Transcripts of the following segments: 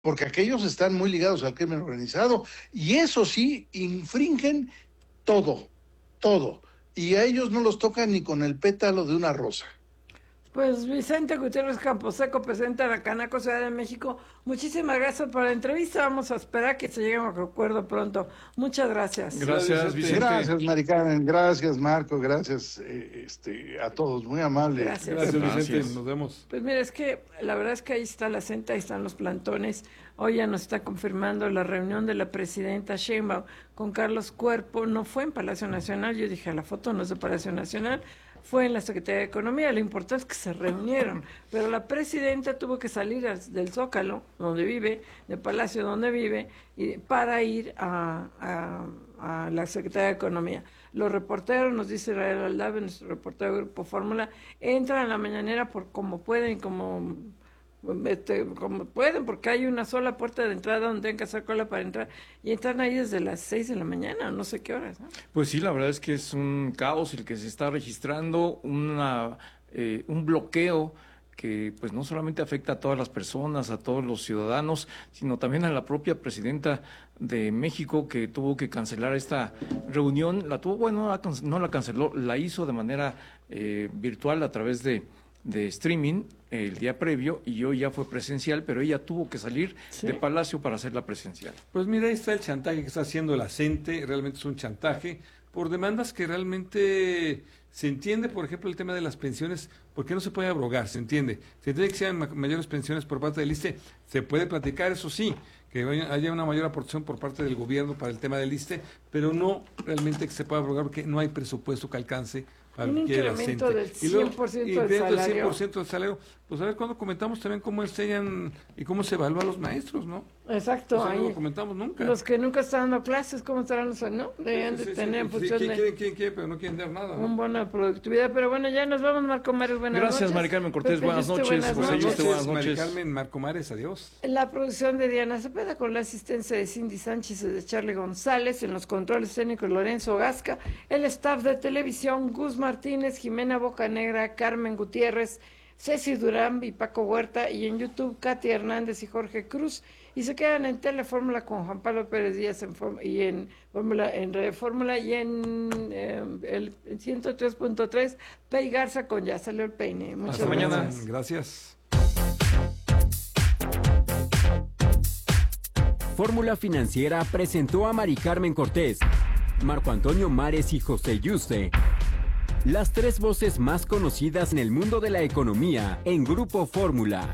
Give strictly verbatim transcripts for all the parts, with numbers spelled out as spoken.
porque aquellos están muy ligados al crimen organizado y eso sí, infringen todo, todo. Y a ellos no los tocan ni con el pétalo de una rosa. Pues Vicente Gutiérrez Camposeco, presidente de la Canaco Ciudad de México, muchísimas gracias por la entrevista. Vamos a esperar que se llegue a un acuerdo pronto. Muchas gracias. Gracias, Vicente. Gracias, Mari Carmen. Gracias, Marco. Gracias eh, este, a todos. Muy amable. Gracias. Gracias, Vicente. Gracias. Nos vemos. Pues mira, es que la verdad es que ahí está la centa, ahí están los plantones. Hoy ya nos está confirmando la reunión de la presidenta Sheinbaum con Carlos Cuerpo. No fue en Palacio Nacional, yo dije, la foto no es de Palacio Nacional, fue en la Secretaría de Economía. Lo importante es que se reunieron, pero la presidenta tuvo que salir del Zócalo, donde vive, del Palacio donde vive, y, para ir a, a, a la Secretaría de Economía. Los reporteros, nos dice Israel Aldave, nuestro reportero del Grupo Fórmula, entran a la mañanera por como pueden, como... Este, como pueden, porque hay una sola puerta de entrada donde tienen que hacer cola para entrar, y entran ahí desde las seis de la mañana, no sé qué horas, ¿no? Pues sí, la verdad es que es un caos el que se está registrando, una eh, un bloqueo que pues no solamente afecta a todas las personas, a todos los ciudadanos, sino también a la propia presidenta de México, que tuvo que cancelar esta reunión. La tuvo, bueno, no la canceló, la hizo de manera eh, virtual a través de de streaming el día previo, y hoy ya fue presencial, pero ella tuvo que salir ¿Sí? de Palacio para hacerla presencial. Pues mira, ahí está el chantaje que está haciendo la CENTE, realmente es un chantaje por demandas que realmente se entiende. Por ejemplo, el tema de las pensiones, ¿por qué no se puede abrogar? Se entiende, se entiende que sean ma mayores pensiones por parte del ISSSTE, se puede platicar, eso sí, que haya una mayor aportación por parte del gobierno para el tema del ISSSTE, pero no realmente que se pueda abrogar porque no hay presupuesto que alcance un incremento del cien por ciento del salario. cien por ciento del salario. Pues a ver cuando comentamos también cómo enseñan y cómo se evalúan los maestros, ¿no? Exacto. O sea, ahí, no lo comentamos nunca. Los que nunca están dando clases, ¿cómo estarán los, no? Deberían sí, de sí, tener sí, función sí, de... Quieren, quieren, quieren, pero no quieren dar nada, ¿no? Una buena productividad, pero bueno, ya nos vamos, Marco Mares, buenas Gracias, noches. Mari Carmen Cortés, Pepe buenas Yuste, noches. buenas José noches. Yuste, buenas Mari noches. Carmen, Marco Mares, adiós. La producción de Diana Cepeda con la asistencia de Cindy Sánchez y de Charlie González, en los controles técnicos Lorenzo Gasca, el staff de televisión Gus Martínez, Jimena Bocanegra, Carmen Gutiérrez, Ceci Durán y Paco Huerta, y en YouTube Katy Hernández y Jorge Cruz, y se quedan en Telefórmula con Juan Pablo Pérez Díaz en y en Fórmula, en Radio Fórmula, y en eh, el ciento tres punto tres Pei Garza con Ya Salió el Peine. Muchas Hasta gracias. mañana, gracias. Fórmula Financiera presentó a Mari Carmen Cortés, Marco Antonio Mares y José Yuste, las tres voces más conocidas en el mundo de la economía en Grupo Fórmula.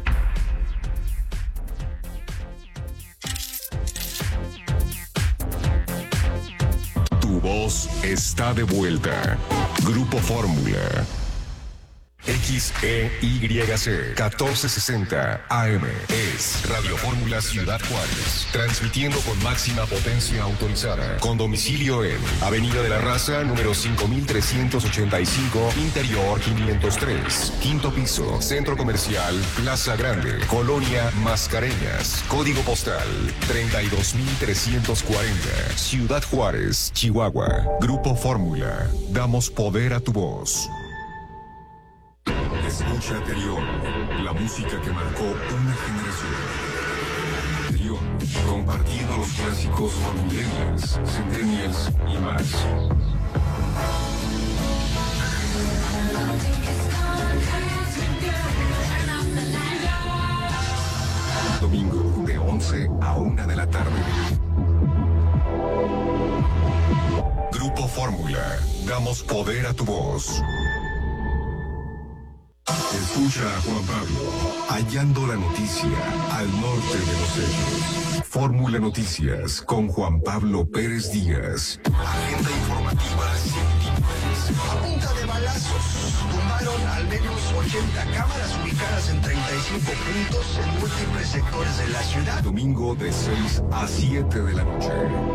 Tu voz está de vuelta. Grupo Fórmula. X E Y C catorce sesenta A M es Radio Fórmula Ciudad Juárez, transmitiendo con máxima potencia autorizada, con domicilio en Avenida de la Raza, número cinco mil trescientos ochenta y cinco, Interior quinientos tres, quinto piso, Centro Comercial Plaza Grande, Colonia Mascareñas, código postal treinta y dos mil trescientos cuarenta, Ciudad Juárez, Chihuahua. Grupo Fórmula, damos poder a tu voz. Escucha Terión, la música que marcó una generación. Terión, compartiendo los clásicos con millennials, centennials y más. Domingo de once a una de la tarde. Grupo Fórmula, damos poder a tu voz. Escucha a Juan Pablo, hallando la noticia al norte de los hechos. Fórmula Noticias con Juan Pablo Pérez Díaz. Agenda informativa científica. A punta de balazos, tumbaron al menos ochenta cámaras ubicadas en treinta y cinco puntos en múltiples sectores de la ciudad. Domingo de seis a siete de la noche.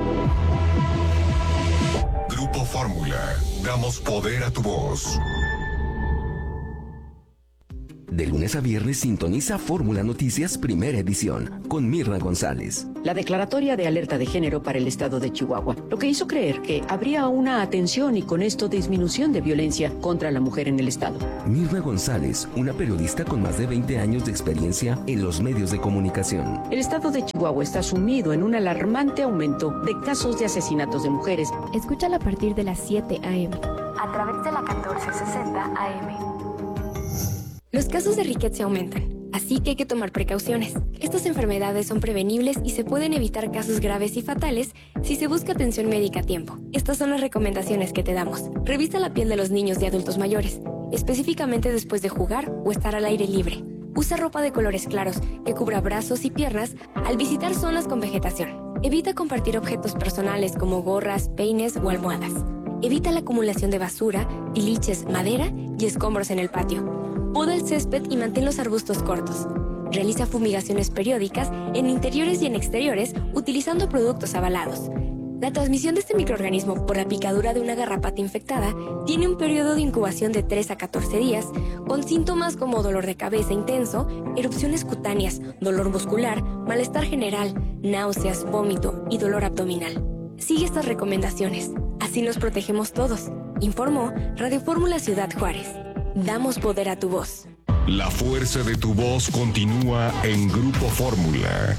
Grupo Fórmula, damos poder a tu voz. De lunes a viernes sintoniza Fórmula Noticias Primera Edición con Mirna González. La declaratoria de alerta de género para el estado de Chihuahua, lo que hizo creer que habría una atención y con esto disminución de violencia contra la mujer en el estado. Mirna González, una periodista con más de veinte años de experiencia en los medios de comunicación. El estado de Chihuahua está sumido en un alarmante aumento de casos de asesinatos de mujeres. Escúchala a partir de las siete a eme a través de la catorce sesenta a eme. Los casos de riqueza se aumentan, así que hay que tomar precauciones. Estas enfermedades son prevenibles y se pueden evitar casos graves y fatales si se busca atención médica a tiempo. Estas son las recomendaciones que te damos. Revisa la piel de los niños y adultos mayores, específicamente después de jugar o estar al aire libre. Usa ropa de colores claros que cubra brazos y piernas al visitar zonas con vegetación. Evita compartir objetos personales como gorras, peines o almohadas. Evita la acumulación de basura, tiliches, madera y escombros en el patio. Poda el césped y mantén los arbustos cortos. Realiza fumigaciones periódicas en interiores y en exteriores utilizando productos avalados. La transmisión de este microorganismo por la picadura de una garrapata infectada tiene un periodo de incubación de tres a catorce días, con síntomas como dolor de cabeza intenso, erupciones cutáneas, dolor muscular, malestar general, náuseas, vómito y dolor abdominal. Sigue estas recomendaciones, así nos protegemos todos. Informó Radio Fórmula Ciudad Juárez. Damos poder a tu voz. La fuerza de tu voz continúa en Grupo Fórmula.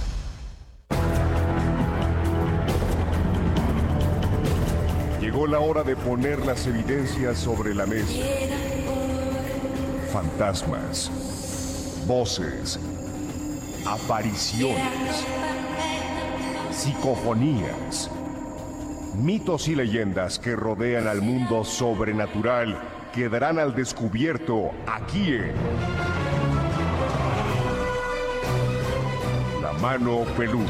Llegó la hora de poner las evidencias sobre la mesa. Fantasmas, voces, apariciones, psicofonías, mitos y leyendas que rodean al mundo sobrenatural quedarán al descubierto aquí en La Mano Peluda.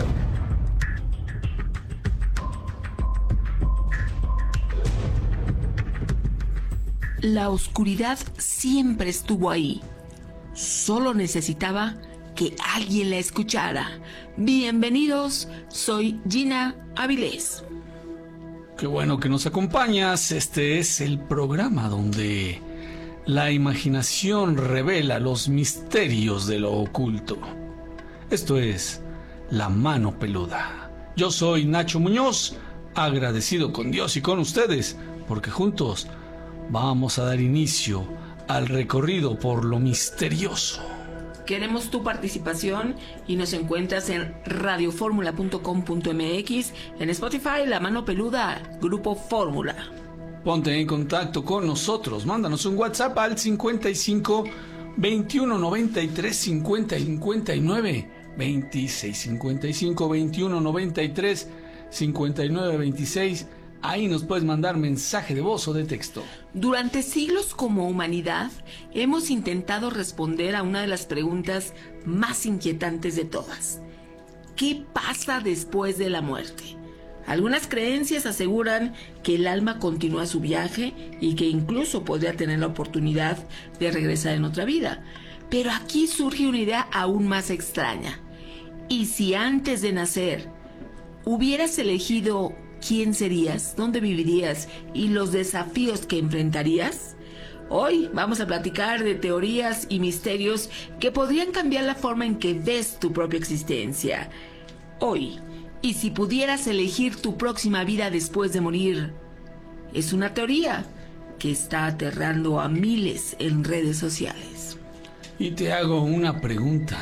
La oscuridad siempre estuvo ahí. Solo necesitaba que alguien la escuchara. Bienvenidos, soy Gina Avilés. Qué bueno que nos acompañas. Este es el programa donde la imaginación revela los misterios de lo oculto. Esto es La Mano Peluda. Yo soy Nacho Muñoz, agradecido con Dios y con ustedes, porque juntos vamos a dar inicio al recorrido por lo misterioso. Queremos tu participación y nos encuentras en radio fórmula punto com punto eme equis, en Spotify, La Mano Peluda, Grupo Fórmula. Ponte en contacto con nosotros, mándanos un WhatsApp al cincuenta y cinco, veintiuno, noventa y tres, cincuenta, cincuenta y nueve, veintiséis, cincuenta y cinco, veintiuno, noventa y tres, cincuenta y nueve, veintiséis. Ahí nos puedes mandar mensaje de voz o de texto. Durante siglos como humanidad hemos intentado responder a una de las preguntas más inquietantes de todas. ¿Qué pasa después de la muerte? Algunas creencias aseguran que el alma continúa su viaje y que incluso podría tener la oportunidad de regresar en otra vida. Pero aquí surge una idea aún más extraña. ¿Y si antes de nacer hubieras elegido quién serías, dónde vivirías y los desafíos que enfrentarías? Hoy vamos a platicar de teorías y misterios que podrían cambiar la forma en que ves tu propia existencia. Hoy, ¿y si pudieras elegir tu próxima vida después de morir? Es una teoría que está aterrando a miles en redes sociales. Y te hago una pregunta.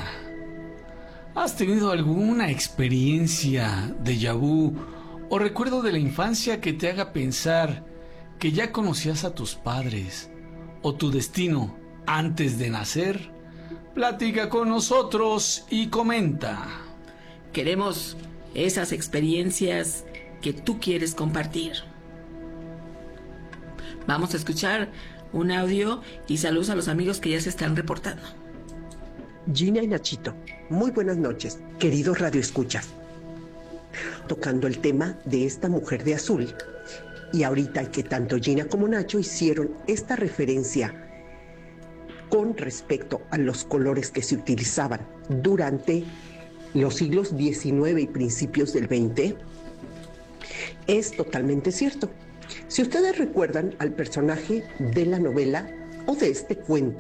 ¿Has tenido alguna experiencia déjà vu o recuerdo de la infancia que te haga pensar que ya conocías a tus padres o tu destino antes de nacer? Platica con nosotros y comenta. Queremos esas experiencias que tú quieres compartir. Vamos a escuchar un audio y saludos a los amigos que ya se están reportando. Gina y Nachito, muy buenas noches, queridos radioescuchas. Tocando el tema de esta mujer de azul, y ahorita que tanto Gina como Nacho hicieron esta referencia con respecto a los colores que se utilizaban durante los siglos diecinueve y principios del veinte, es totalmente cierto. Si ustedes recuerdan al personaje de la novela o de este cuento,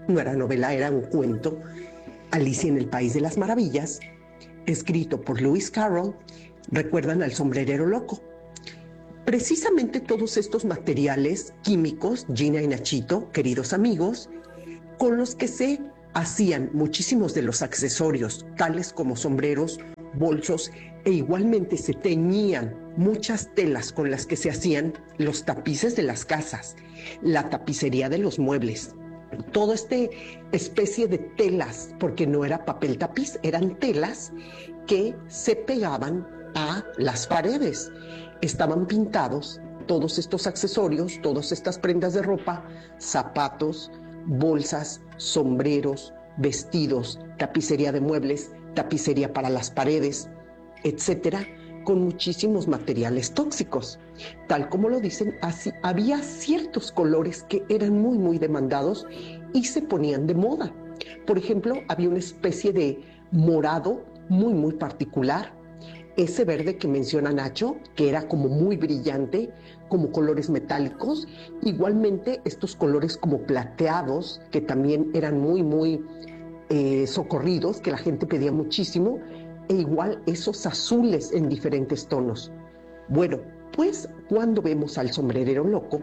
no era novela, era un cuento, Alicia en el País de las Maravillas, escrito por Lewis Carroll. ¿Recuerdan al sombrerero loco? Precisamente todos estos materiales químicos, Gina y Nachito, queridos amigos, con los que se hacían muchísimos de los accesorios, tales como sombreros, bolsos, e igualmente se teñían muchas telas con las que se hacían los tapices de las casas, la tapicería de los muebles, toda esta especie de telas, porque no era papel tapiz, eran telas que se pegaban a las paredes. Estaban pintados todos estos accesorios, todas estas prendas de ropa, zapatos, bolsas, sombreros, vestidos, tapicería de muebles, tapicería para las paredes, etcétera, con muchísimos materiales tóxicos. Tal como lo dicen, así, había ciertos colores que eran muy, muy demandados y se ponían de moda. Por ejemplo, había una especie de morado muy, muy particular. Ese verde que menciona Nacho, que era como muy brillante, como colores metálicos. Igualmente, estos colores como plateados, que también eran muy, muy eh, socorridos, que la gente pedía muchísimo. E igual esos azules en diferentes tonos. Bueno, pues cuando vemos al sombrerero loco,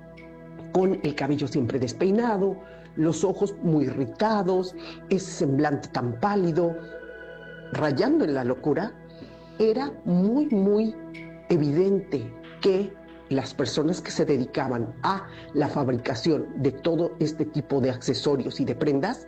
con el cabello siempre despeinado, los ojos muy irritados, ese semblante tan pálido, rayando en la locura, era muy, muy evidente que las personas que se dedicaban a la fabricación de todo este tipo de accesorios y de prendas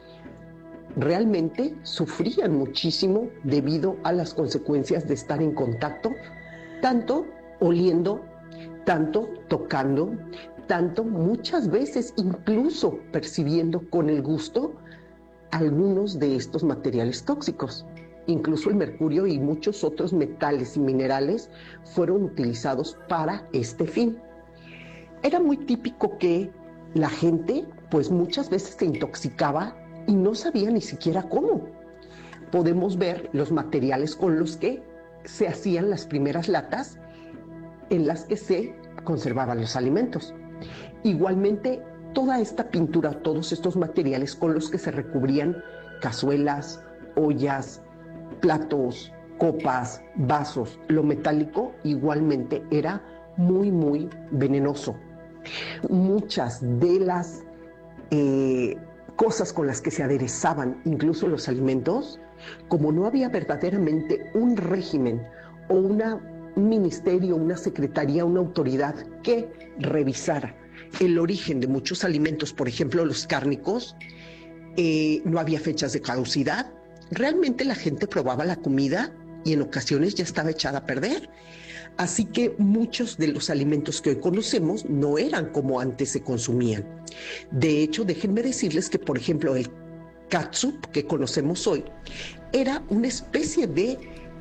realmente sufrían muchísimo debido a las consecuencias de estar en contacto, tanto oliendo, tanto tocando, tanto muchas veces incluso percibiendo con el gusto algunos de estos materiales tóxicos. Incluso el mercurio y muchos otros metales y minerales fueron utilizados para este fin. Era muy típico que la gente, pues muchas veces se intoxicaba y no sabía ni siquiera cómo. Podemos ver los materiales con los que se hacían las primeras latas en las que se conservaban los alimentos. Igualmente, toda esta pintura, todos estos materiales con los que se recubrían cazuelas, ollas, platos, copas, vasos, lo metálico igualmente era muy, muy venenoso. Muchas de las eh, cosas con las que se aderezaban incluso los alimentos, como no había verdaderamente un régimen o una, un ministerio, una secretaría, una autoridad que revisara el origen de muchos alimentos, por ejemplo los cárnicos, eh, no había fechas de caducidad, realmente la gente probaba la comida y en ocasiones ya estaba echada a perder. Así que muchos de los alimentos que hoy conocemos no eran como antes se consumían. De hecho, déjenme decirles que, por ejemplo, el catsup que conocemos hoy era una especie de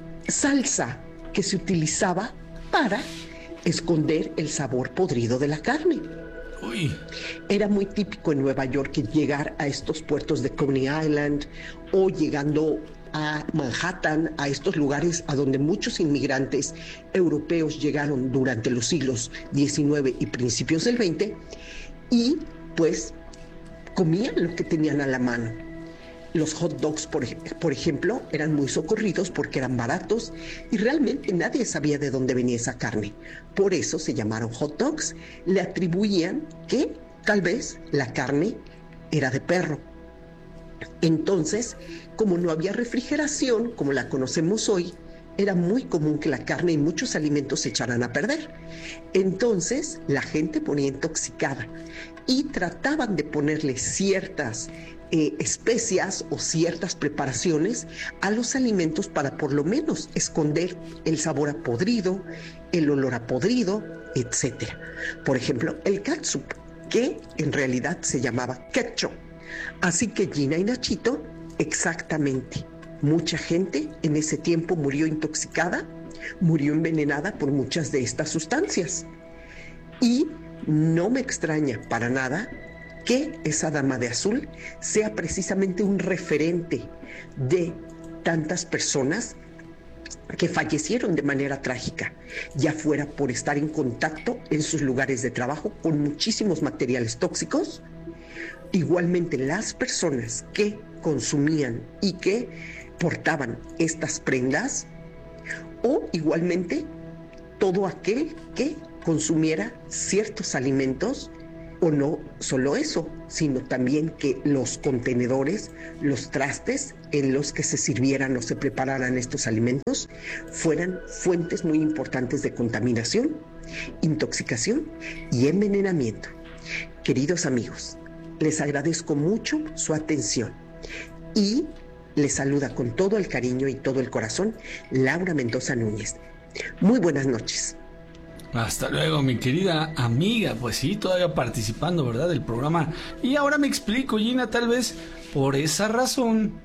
salsa que se utilizaba para esconder el sabor podrido de la carne. Uy. Era muy típico en Nueva York que llegar a estos puertos de Coney Island o llegando a Manhattan, a estos lugares a donde muchos inmigrantes europeos llegaron durante los siglos diecinueve y principios del veinte, y pues comían lo que tenían a la mano. Los hot dogs, por, por ejemplo, eran muy socorridos porque eran baratos y realmente nadie sabía de dónde venía esa carne. Por eso se llamaron hot dogs. Le atribuían que tal vez la carne era de perro. Entonces, como no había refrigeración, como la conocemos hoy, era muy común que la carne y muchos alimentos se echaran a perder. Entonces, la gente ponía intoxicada y trataban de ponerle ciertas eh, especias o ciertas preparaciones a los alimentos para por lo menos esconder el sabor a podrido, el olor a podrido, etcétera. Por ejemplo, el catsup, que en realidad se llamaba ketchup. Así que Gina y Nachito, exactamente. Mucha gente en ese tiempo murió intoxicada, murió envenenada por muchas de estas sustancias. Y no me extraña para nada que esa dama de azul sea precisamente un referente de tantas personas que fallecieron de manera trágica, ya fuera por estar en contacto en sus lugares de trabajo con muchísimos materiales tóxicos, Igualmente, las personas que consumían y que portaban estas prendas, o igualmente todo aquel que consumiera ciertos alimentos, o no solo eso, sino también que los contenedores, los trastes en los que se sirvieran o se prepararan estos alimentos fueran fuentes muy importantes de contaminación, intoxicación y envenenamiento. Queridos amigos, les agradezco mucho su atención y les saluda con todo el cariño y todo el corazón Laura Mendoza Núñez. Muy buenas noches. Hasta luego, mi querida amiga. Pues sí, todavía participando, ¿verdad?, del programa. Y ahora me explico, Gina, tal vez por esa razón.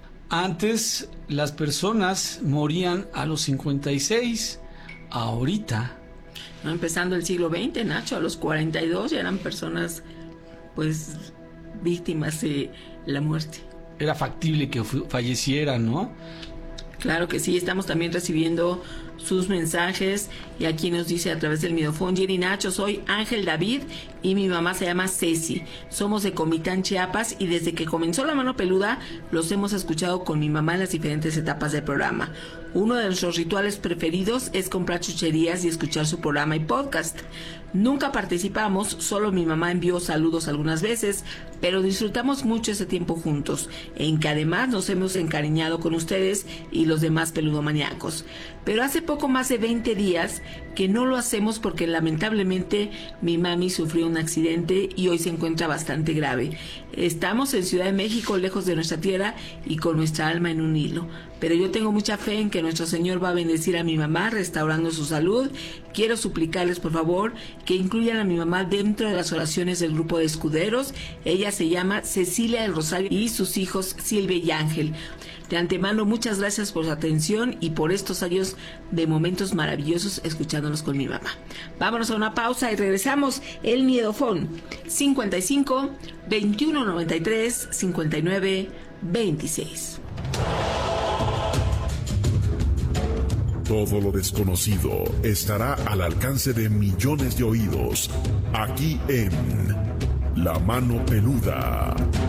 Antes las personas morían a los cincuenta y seis. Ahorita... No, empezando el siglo veinte, Nacho, a los cuarenta y dos ya eran personas, pues, víctimas de la muerte. Era factible que fallecieran, ¿no? Claro que sí, estamos también recibiendo sus mensajes y aquí nos dice a través del midofón: Jenny, Nacho, soy Ángel David y mi mamá se llama Ceci. Somos de Comitán, Chiapas, y desde que comenzó La Mano Peluda los hemos escuchado con mi mamá en las diferentes etapas del programa. Uno de nuestros rituales preferidos es comprar chucherías y escuchar su programa y podcast. Nunca participamos, solo mi mamá envió saludos algunas veces, pero disfrutamos mucho ese tiempo juntos, en que además nos hemos encariñado con ustedes y los demás peludomaníacos. Pero hace poco más de veinte días que no lo hacemos porque lamentablemente mi mami sufrió un accidente y hoy se encuentra bastante grave. Estamos en Ciudad de México, lejos de nuestra tierra y con nuestra alma en un hilo. Pero yo tengo mucha fe en que nuestro Señor va a bendecir a mi mamá restaurando su salud. Quiero suplicarles, por favor, que incluyan a mi mamá dentro de las oraciones del grupo de escuderos. Ella se llama Cecilia del Rosario y sus hijos Silvia y Ángel. De antemano, muchas gracias por su atención y por estos años de momentos maravillosos escuchándonos con mi mamá. Vámonos a una pausa y regresamos. El Miedofón cincuenta y cinco, veintiuno noventa y tres, cincuenta y nueve, veintiséis. Todo lo desconocido estará al alcance de millones de oídos, aquí en La Mano Peluda.